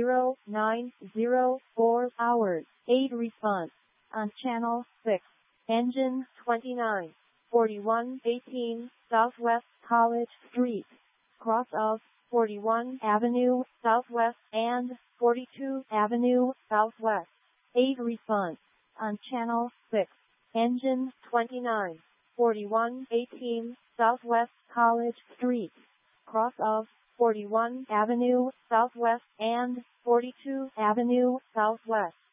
0904 hours. 8 response on channel 6. Engine 29, 4118 Southwest College Street, cross of 41 Avenue Southwest and 42 Avenue Southwest. 8 response on channel 6. Engine 29, 4118 Southwest College Street, cross of 41 Avenue Southwest and 42 Avenue Southwest.